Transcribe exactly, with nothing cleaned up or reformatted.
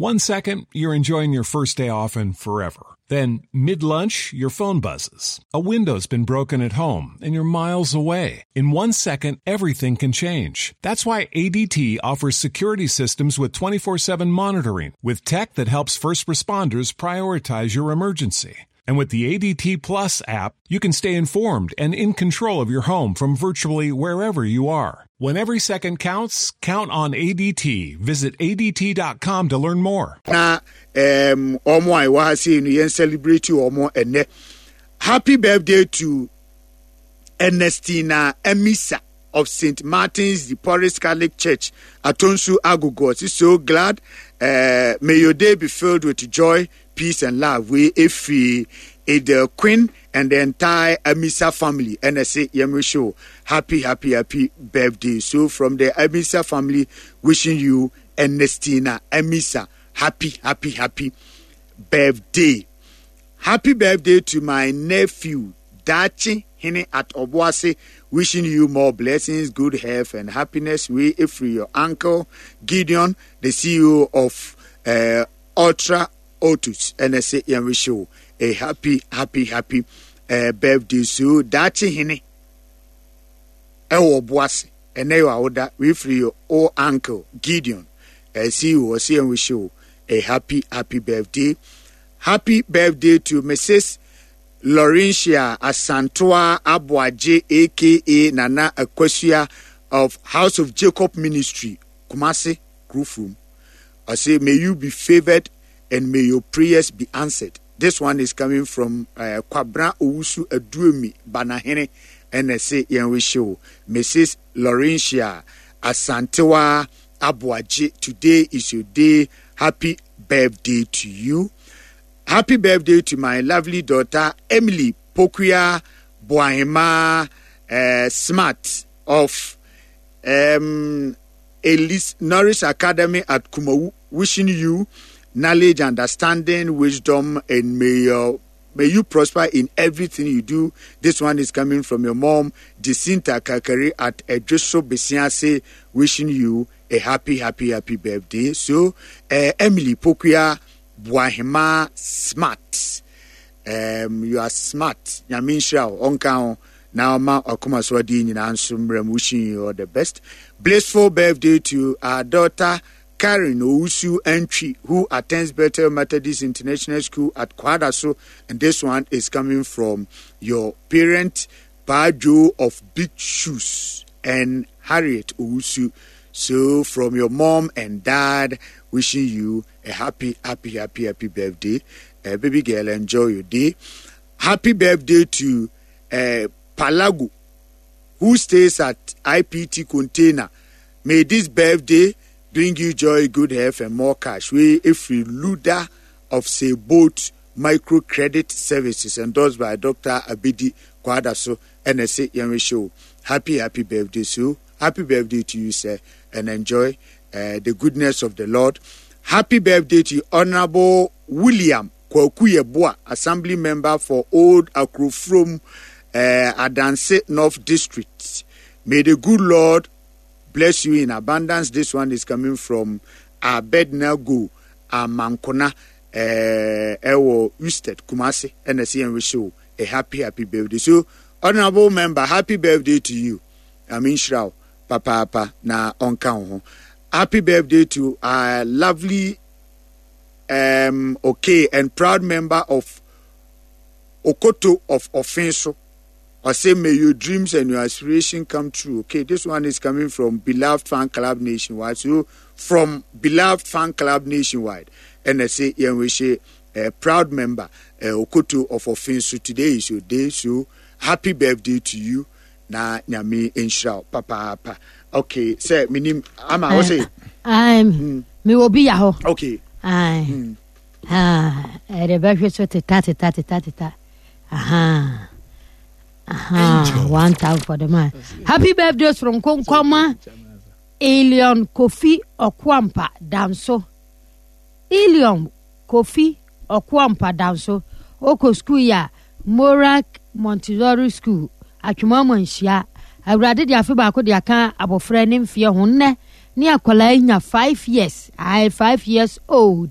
One second, you're enjoying your first day off and forever. Then, mid-lunch, your phone buzzes. A window's been broken at home, and you're miles away. In one second, everything can change. That's why A D T offers security systems with twenty-four seven monitoring, with tech that helps first responders prioritize your emergency. And with the A D T Plus app, you can stay informed and in control of your home from virtually wherever you are. When every second counts, count on A D T. Visit A D T dot com to learn more. Na um omo ai wa say no yen celebrate omo ene. Happy birthday to Ernestina Emisa of Saint Martin's the Porris Catholic Church Atonsu Agogo. She's so glad. Uh, may your day be filled with joy, peace and love. We if we the Queen and the entire Emisa family, and I say Yemi show happy, happy, happy birthday. So from the Emisa family, wishing you Ernestina Emisa happy, happy, happy birthday. Happy birthday to my nephew Dachi Hine at Obuasi. Wishing you more blessings, good health, and happiness. We, if your uncle Gideon, the C E O of uh, Ultra Otus, and I say, yeah, we show a happy, happy, happy uh, birthday. So, Dachi Hine, Ewo Boasi, and Ewa Oda, we free your old uncle Gideon, uh, C E O, see, and we show a happy, happy birthday. Happy birthday to Missus Laurentia Asantoa Abuaje, a k a. Nana Akwesua of House of Jacob Ministry, Kumasi, Grufum. I say, may you be favored and may your prayers be answered. This one is coming from uh, Kwabra Owusu Aduemi Banahene, and I say, yeah, we show Missus Laurentia Asantoa Abuaje. Today is your day. Happy birthday to you. Happy birthday to my lovely daughter, Emily Pokuya Boahema uh, Smart of um, Elise Norris Academy at Kumawu. Wishing you knowledge, understanding, wisdom, and may, your, may you prosper in everything you do. This one is coming from your mom, Jacinta Kakari at Edreso Besiase. Wishing you a happy, happy, happy birthday. So, uh, Emily Pokuya Boahema Smart. Um, you are smart. Yamin Shao, Onkao, now Ma Okuma Swadi in Ansum, wishing you all the best. Blissful birthday to our daughter, Karen Ousu Entry, who attends Bethel Methodist International School at Kwadaso. And this one is coming from your parent, Bajo of Big Shoes, and Harriet Ousu. So, from your mom and dad, wishing you a happy, happy, happy, happy birthday. Uh, baby girl, enjoy your day. Happy birthday to uh, Palagu, who stays at I P T Container. May this birthday bring you joy, good health, and more cash. We, if we Luda of say boat microcredit services, endorsed by Doctor Abidi Kwadaso, N S A Young Show. Happy, happy birthday, so happy birthday to you, sir, and enjoy uh, the goodness of the Lord. Happy birthday to Honorable William Kwakuyeboa, Assembly Member for Old Akrofrom, uh, Adanse North District. May the good Lord bless you in abundance. This one is coming from Abednego Amankona, Ewo Usted Kumasi, N S C, and we show a happy, happy birthday. So, Honorable Member, happy birthday to you. I mean, Shrao, Papa, Papa, na onka. Happy birthday to our lovely, um, okay, and proud member of Okoto of Offenso. I say, may your dreams and your aspirations come true. Okay, this one is coming from Beloved Fan Club Nationwide. So, from Beloved Fan Club Nationwide, and I say, yeah, we say, a proud member, uh, Okoto of Offenso. Today is your day, so happy birthday to you. Na nyame enshira papa papa. Okay, say me name ama what say? I'm me will be yaho. Okay. I ah, the birthday so tati tati tati ta. Aha. Aha. One time for the man. Happy birthday from Konkoma. Elion Kofi Okwampa Damso. Elion Kofi Okwampa Damso. Oko school ya Morak Montessori School. Atwumamo nhyia awurade de afi ba ko de aka abofra ne mfie ho nne ne akwala nya five years I five years old